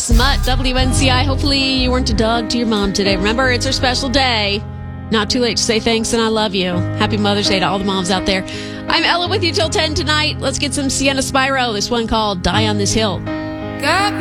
Smut, WNCI. Hopefully you weren't a dog to your mom today. Remember, it's her special day. Not too late to say thanks and I love you. Happy Mother's Day to all the moms out there. I'm Ella with you till 10 tonight. Let's get some Sienna Spyro. This one called Die on This Hill.